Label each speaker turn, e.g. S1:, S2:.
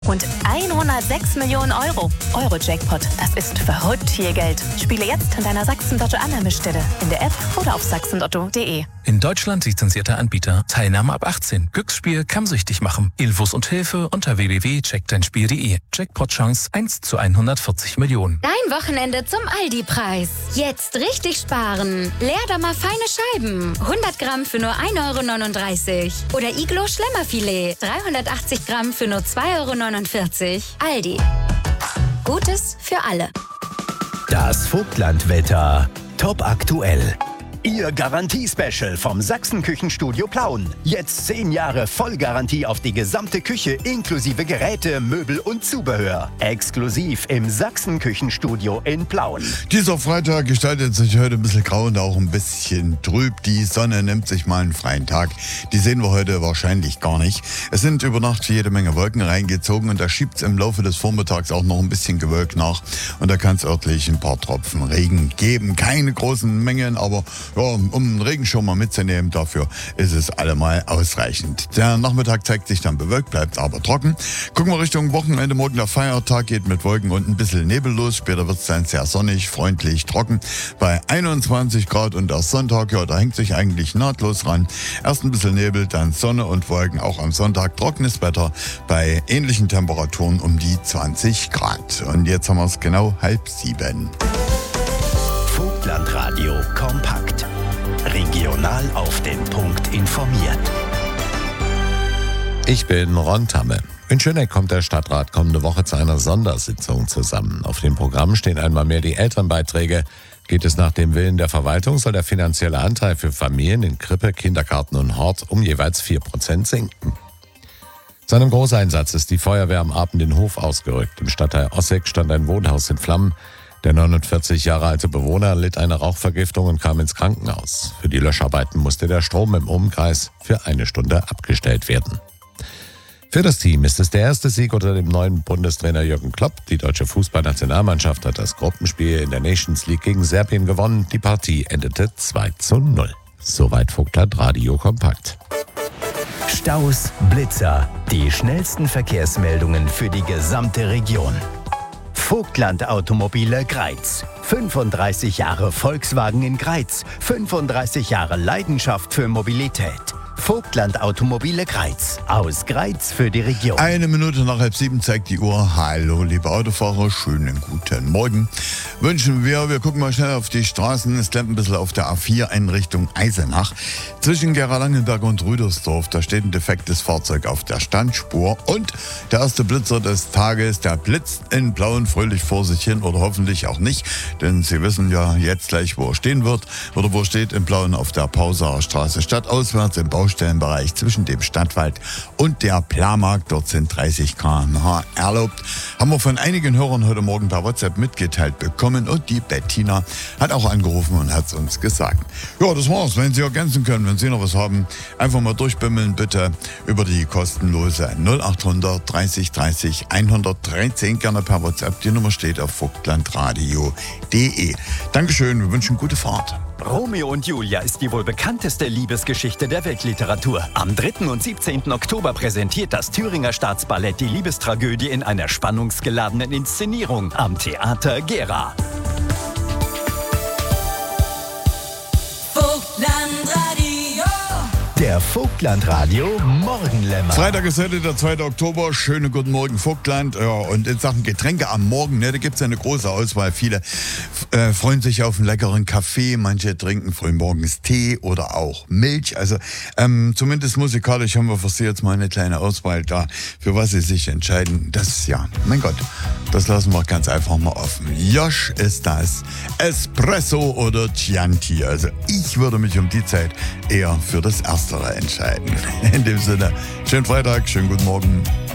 S1: Und 106 Millionen Euro. Euro-Jackpot, das ist verrückt viel Geld. Spiele jetzt an deiner Sachsen-Lotto-Annahmestelle, in der App oder auf sachsenlotto.de.
S2: In Deutschland lizenzierter Anbieter. Teilnahme ab 18. Glücksspiel kann süchtig machen. Infos und Hilfe unter www.checkdeinspiel.de. Jackpot-Chance 1 zu 140 Millionen.
S3: Dein Wochenende zum Aldi-Preis. Jetzt richtig sparen. Leerdammer feine Scheiben. 100 Gramm für nur 1,39 €. Oder Iglo Schlemmerfilet. 380 Gramm für nur 2,49 €. Aldi. Gutes für alle.
S4: Das Vogtlandwetter. Top aktuell. Ihr Garantie-Special vom Sachsen-Küchenstudio Plauen. Jetzt 10 Jahre Vollgarantie auf die gesamte Küche inklusive Geräte, Möbel und Zubehör. Exklusiv im Sachsen-Küchenstudio in Plauen.
S5: Dieser Freitag gestaltet sich heute ein bisschen grau und auch ein bisschen trüb. Die Sonne nimmt sich mal einen freien Tag. Die sehen wir heute wahrscheinlich gar nicht. Es sind über Nacht jede Menge Wolken reingezogen und da schiebt es im Laufe des Vormittags auch noch ein bisschen Gewölk nach. Und da kann es örtlich ein paar Tropfen Regen geben. Keine großen Mengen, aber ja, um einen Regenschirm mal mitzunehmen, dafür ist es allemal ausreichend. Der Nachmittag zeigt sich dann bewölkt, bleibt aber trocken. Gucken wir Richtung Wochenende. Morgen der Feiertag geht mit Wolken und ein bisschen Nebel los. Später wird es dann sehr sonnig, freundlich, trocken. Bei 21 Grad und der Sonntag, ja, da hängt sich eigentlich nahtlos ran. Erst ein bisschen Nebel, dann Sonne und Wolken. Auch am Sonntag trockenes Wetter bei ähnlichen Temperaturen um die 20 Grad. Und jetzt haben wir es genau 6:30.
S4: Vogtlandradio kompakt. Regional auf den Punkt informiert.
S6: Ich bin Ron Tamme. In Schöneck kommt der Stadtrat kommende Woche zu einer Sondersitzung zusammen. Auf dem Programm stehen einmal mehr die Elternbeiträge. Geht es nach dem Willen der Verwaltung, soll der finanzielle Anteil für Familien in Krippe, Kindergarten und Hort um jeweils 4% sinken. Zu einem Großeinsatz ist die Feuerwehr am Abend in Hof ausgerückt. Im Stadtteil Ossegg stand ein Wohnhaus in Flammen. Der 49 Jahre alte Bewohner litt eine Rauchvergiftung und kam ins Krankenhaus. Für die Löscharbeiten musste der Strom im Umkreis für 1 Stunde abgestellt werden. Für das Team ist es der erste Sieg unter dem neuen Bundestrainer Jürgen Klopp. Die deutsche Fußballnationalmannschaft hat das Gruppenspiel in der Nations League gegen Serbien gewonnen. Die Partie endete 2:0. Soweit Vogtlandradio kompakt.
S4: Staus, Blitzer. Die schnellsten Verkehrsmeldungen für die gesamte Region. Vogtland Automobile Greiz. 35 Jahre Volkswagen in Greiz. 35 Jahre Leidenschaft für Mobilität. Vogtland Automobile Greiz. Aus Greiz für die Region.
S5: 1 Minute nach 6:30 zeigt die Uhr. Hallo, liebe Autofahrer, schönen guten Morgen. Wünschen wir gucken mal schnell auf die Straßen. Es klemmt ein bisschen auf der A4 in Richtung Eisenach. Zwischen Gera-Langenberg und Rüdersdorf, da steht ein defektes Fahrzeug auf der Standspur. Und der erste Blitzer des Tages, der blitzt in Plauen fröhlich vor sich hin oder hoffentlich auch nicht. Denn Sie wissen ja jetzt gleich, wo er stehen wird oder wo er steht in Plauen auf der Pausaer Straße. Stadtauswärts im Baustellenbereich zwischen dem Stadtwald und der Plamarkt. Dort sind 30 km/h erlaubt. Haben wir von einigen Hörern heute Morgen per WhatsApp mitgeteilt bekommen und die Bettina hat auch angerufen und hat es uns gesagt. Ja, das war's. Wenn Sie ergänzen können, wenn Sie noch was haben, einfach mal durchbimmeln bitte über die kostenlose 0800 30 30 113, gerne per WhatsApp. Die Nummer steht auf vogtlandradio.de. Dankeschön, wir wünschen gute Fahrt.
S4: Romeo und Julia ist die wohl bekannteste Liebesgeschichte der Weltliteratur. Am 3. und 17. Oktober präsentiert das Thüringer Staatsballett die Liebestragödie in einer spannungsgeladenen Inszenierung am Theater Gera. Der Vogtlandradio Morgenlämmer.
S5: Freitag ist heute der 2. Oktober. Schönen guten Morgen, Vogtland. Ja, und in Sachen Getränke am Morgen, ne, da gibt es eine große Auswahl. Viele freuen sich auf einen leckeren Kaffee. Manche trinken frühmorgens Tee oder auch Milch. Also zumindest musikalisch haben wir für Sie jetzt mal eine kleine Auswahl da, für was Sie sich entscheiden. Das ist ja, mein Gott, das lassen wir ganz einfach mal offen. Josh ist das. Espresso oder Chianti. Also ich würde mich um die Zeit eher für das Erstere entscheiden. In dem Sinne, schönen Freitag, schönen guten Morgen.